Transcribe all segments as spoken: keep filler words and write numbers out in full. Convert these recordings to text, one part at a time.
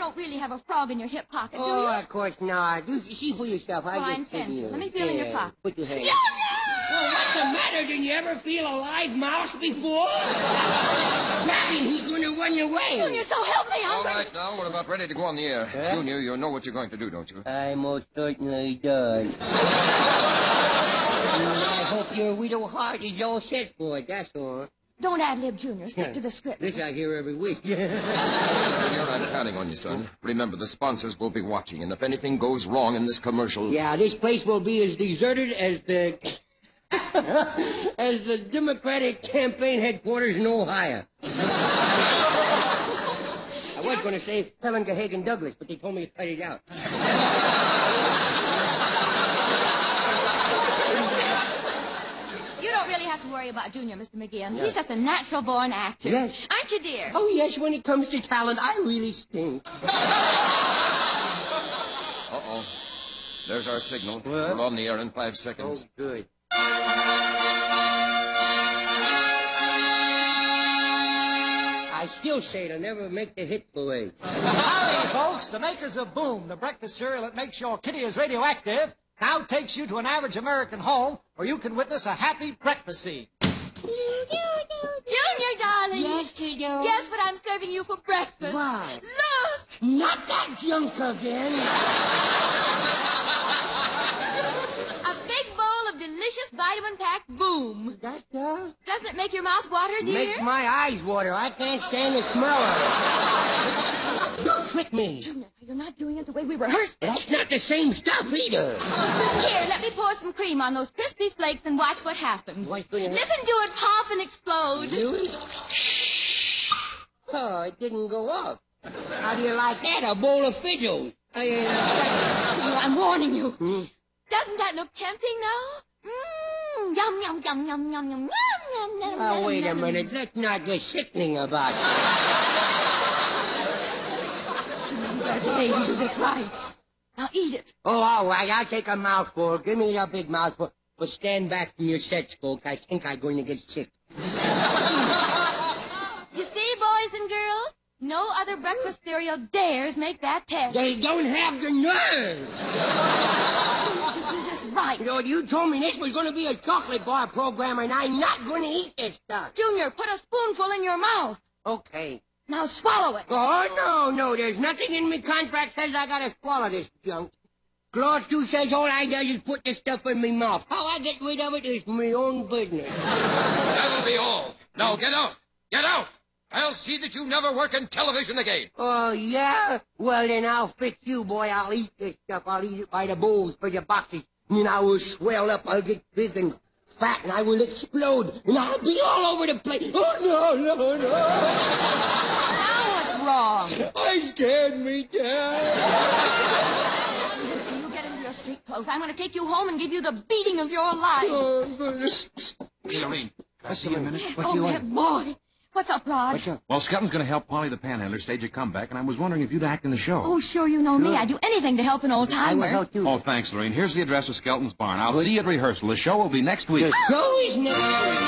don't really have a frog in your hip pocket, do you? Oh, of course not. You see for yourself. I Fine just said sense. you. Let me feel yeah. in your pocket. Put your hand. Junior! Well, what's the matter? Did you ever feel a live mouse before? Grab him. He's going to run your way. Junior, so help me. I'm All going right, now, we're about ready to go on the air. Huh? Junior, you know what you're going to do, don't you? I most certainly does. I hope your widow heart is all set for it, that's all. Don't ad-lib, Junior. Stick Yeah. to the script. This I hear every week. Junior, I'm counting on you, son. Remember, the sponsors will be watching, and if anything goes wrong in this commercial... Yeah, this place will be as deserted as the... as the Democratic campaign headquarters in Ohio. I was going to say Helen Gahagan Douglas, but they told me to cut it out. You don't really have to worry about Junior, Mister McGeehan. He's just a natural-born actor. Yes. Aren't you, dear? Oh, yes, when it comes to talent, I really stink. Uh-oh. There's our signal. What? We're on the air in five Oh, seconds. good. I still say it'll never make the hit parade. Howdy, folks. The makers of Boom, the breakfast cereal that makes your kitty as radioactive, now takes you to an average American home where you can witness a happy breakfast scene. Junior, darling. Yes, you do. Guess what I'm serving you for breakfast? What? Look! Not that junk again. A big bowl of delicious vitamin-packed Boom. That uh, Doesn't it make your mouth water, dear? make my eyes water. I can't stand the smell of it. You tricked me. Junior, you're not doing it the way we rehearsed it. That's not the same stuff either. Here, let me pour some cream on those crispy flakes and watch what happens. What's going on? Listen to it pop and explode. Really? Oh, it didn't go off. How do you like that? A bowl of fizzles. I, uh, Junior, I'm warning you. Hmm? Doesn't that look tempting, though? Mmm, yum, yum, yum, yum, yum, yum, yum, yum, yum, Oh, yum, wait a yum. minute. Let's not get sickening about it. Junior, you better behave and do this right. Now eat it. Oh, all right. I'll take a mouthful. Give me a big mouthful. But stand back from your sets, folks. I think I'm going to get sick. You see, boys and girls? No other breakfast cereal dares make that test. They don't have the nerve. You can do this right. You know, you told me this was going to be a chocolate bar program, and I'm not going to eat this stuff. Junior, put a spoonful in your mouth. Okay. Now swallow it. Oh, no, no. There's nothing in my contract says I got to swallow this junk. Clause two says all I does is put this stuff in my mouth. How I get rid of it is my own business. That'll be all. Now, get out. Get out. I'll see that you never work in television again. Oh, yeah? Well, then I'll fix you, boy. I'll eat this stuff. I'll eat it by the bowls for the boxes. And then I will swell up. I'll get big and fat, and I will explode. And I'll be all over the place. Oh, no, no, no. Now what's wrong? I scared me, Dad. You get into your street clothes. I'm going to take you home and give you the beating of your life. Oh, Charlene, can I see you a minute? Yes, what oh, do you that want? boy. What's up, Rod? What's up? Well, Skelton's going to help Polly the Panhandler stage a comeback, and I was wondering if you'd act in the show. Oh, sure, you know me. I'd do anything to help an I will old-timer. help you. Oh, thanks, Lorraine. Here's the address of Skelton's Barn. I'll Good. see you at rehearsal. The show will be next week. The show is next week.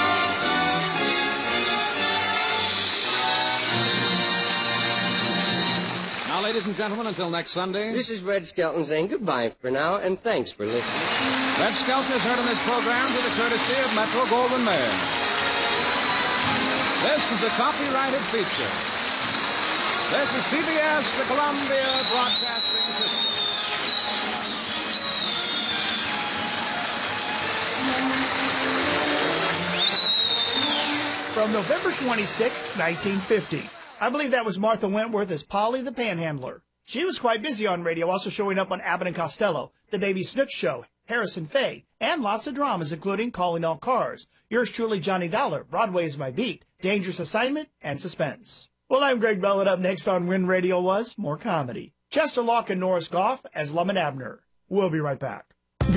Now, ladies and gentlemen, until next Sunday, This is Red Skelton saying goodbye for now, and thanks for listening. Red Skelton is heard on this program through the courtesy of Metro Goldwyn Mayer. This is a copyrighted feature. This is C B S, the Columbia Broadcasting System. From November twenty-sixth, nineteen fifty. I believe that was Martha Wentworth as Polly the Panhandler. She was quite busy on radio, also showing up on Abbott and Costello, The Baby Snooks Show, Harrison Faye, and lots of dramas, including Calling All Cars, Yours Truly, Johnny Dollar, Broadway is My Beat, Dangerous Assignment, and Suspense. Well, I'm Greg Bell, and up next on When Radio Was, more comedy. Chester Locke and Norris Goff as Lum and Abner. We'll be right back. The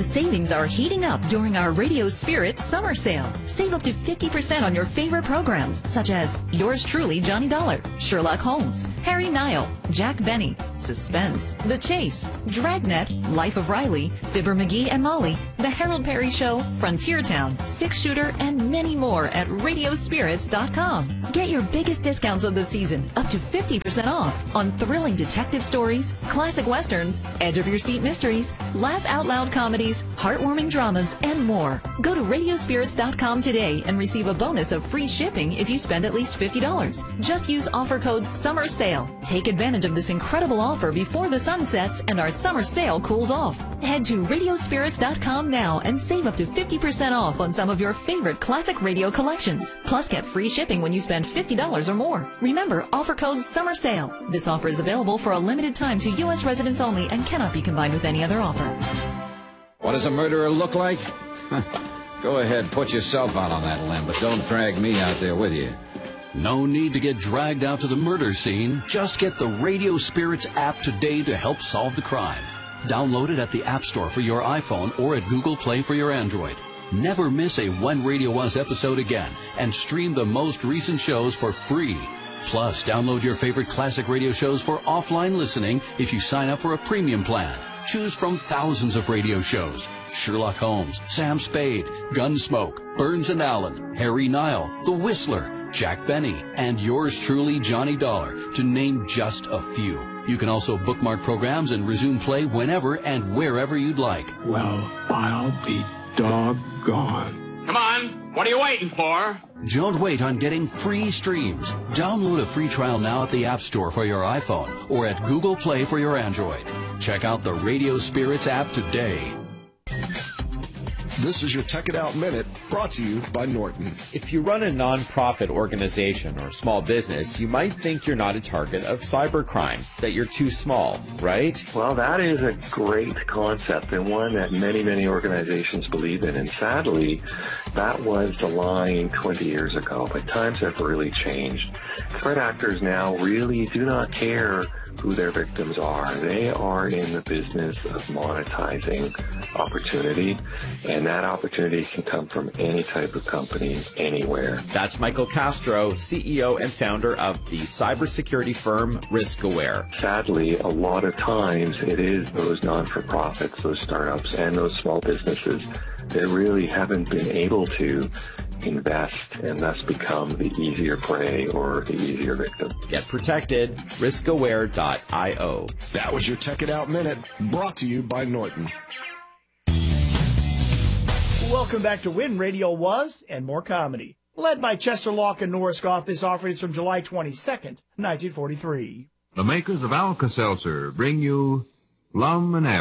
The savings are heating up during our Radio Spirit Summer Sale. Save up to fifty percent on your favorite programs, such as Yours Truly, Johnny Dollar, Sherlock Holmes, Harry Nile, Jack Benny, Suspense, The Chase, Dragnet, Life of Riley, Fibber McGee and Molly, The Harold Perry Show, Frontier Town, Six Shooter, and many more at radio spirits dot com. Get your biggest discounts of the season, up to fifty percent off, on thrilling detective stories, classic westerns, edge-of-your-seat mysteries, laugh-out-loud comedies, heartwarming dramas, and more. Go to radio spirits dot com today and receive a bonus of free shipping if you spend at least fifty dollars. Just use offer code SUMMER SALE. Take advantage of this incredible offer before the sun sets and our summer sale cools off. Head to radio spirits dot com now and save up to fifty percent off on some of your favorite classic radio collections. Plus, get free shipping when you spend fifty dollars or more. Remember, offer code SUMMER SALE. This offer is available for a limited time to U S residents only and cannot be combined with any other offer. What does a murderer look like? Go ahead, put yourself out on that limb, but don't drag me out there with you. No need to get dragged out to the murder scene. Just get the Radio Spirits app today to help solve the crime. Download it at the App Store for your iPhone or at Google Play for your Android. Never miss a When Radio Was episode again and stream the most recent shows for free. Plus, download your favorite classic radio shows for offline listening if you sign up for a premium plan. Choose from thousands of radio shows. Sherlock Holmes, Sam Spade, Gunsmoke, Burns and Allen, Harry Nile, The Whistler, Jack Benny, and yours truly, Johnny Dollar, to name just a few. You can also bookmark programs and resume play whenever and wherever you'd like. Well, I'll be doggone. Come on, what are you waiting for? Don't wait on getting free streams. Download a free trial now at the App Store for your iPhone or at Google Play for your Android. Check out the Radio Spirits app today. This is your Tech It Out Minute, brought to you by Norton. If you run a nonprofit organization or small business, you might think you're not a target of cybercrime, that you're too small, right? Well, that is a great concept and one that many, many organizations believe in. And sadly, that was the line twenty years ago, but times have really changed. Threat actors now really do not care who their victims are. They are in the business of monetizing opportunity, and that opportunity can come from any type of company, anywhere. That's Michael Castro, C E O and founder of the cybersecurity firm RiskAware. Sadly, a lot of times it is those non-for-profits, those startups, and those small businesses that really haven't been able to invest and thus become the easier prey or the easier victim. Get protected. risk aware dot io. That was your Tech It Out Minute, brought to you by Norton. Welcome back to When Radio Was and More Comedy. Led by Chester Locke and Norris Goff, this offering is from July twenty-second, nineteen forty-three. The makers of Alka-Seltzer bring you Lum and Abby.